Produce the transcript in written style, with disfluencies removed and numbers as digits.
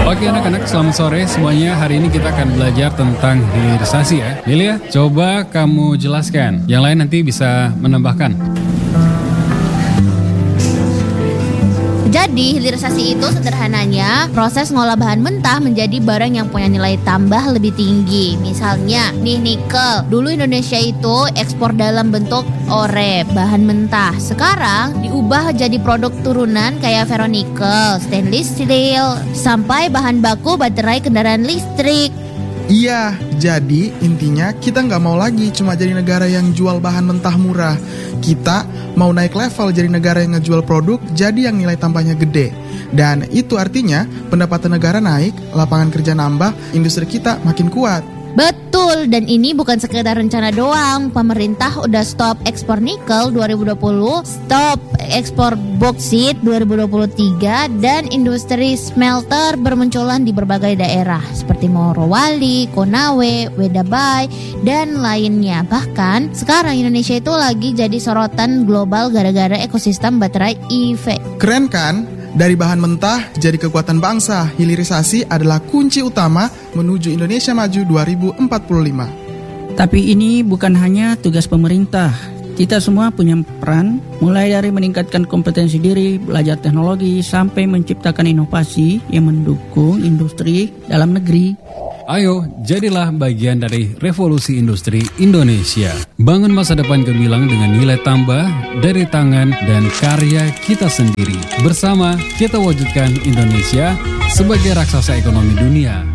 Oke anak-anak, selamat sore semuanya. Hari ini kita akan belajar tentang hilirisasi ya. Lilia, coba kamu jelaskan. Yang lain nanti bisa menambahkan. Jadi hilirisasi itu sederhananya proses ngolah bahan mentah menjadi barang yang punya nilai tambah lebih tinggi. Misalnya nih nikel, dulu Indonesia itu ekspor dalam bentuk ore, bahan mentah. Sekarang diubah jadi produk turunan kayak ferronikel, stainless steel, sampai bahan baku baterai kendaraan listrik. Iya, jadi intinya kita nggak mau lagi cuma jadi negara yang jual bahan mentah murah. Kita mau naik level jadi negara yang ngejual produk jadi yang nilai tambahnya gede. Dan itu artinya pendapatan negara naik, lapangan kerja nambah, industri kita makin kuat. Betul, dan ini bukan sekedar rencana doang. Pemerintah udah stop ekspor nikel 2020, stop ekspor boksit 2023, dan industri smelter bermunculan di berbagai daerah seperti Morowali, Konawe, Wedabai, dan lainnya. Bahkan sekarang Indonesia itu lagi jadi sorotan global gara-gara ekosistem baterai EV. Keren kan? Dari bahan mentah jadi kekuatan bangsa, hilirisasi adalah kunci utama menuju Indonesia Maju 2045. Tapi ini bukan hanya tugas pemerintah. Kita semua punya peran, mulai dari meningkatkan kompetensi diri, belajar teknologi, sampai menciptakan inovasi yang mendukung industri dalam negeri. Ayo, jadilah bagian dari revolusi industri Indonesia. Bangun masa depan gemilang dengan nilai tambah dari tangan dan karya kita sendiri. Bersama kita wujudkan Indonesia sebagai raksasa ekonomi dunia.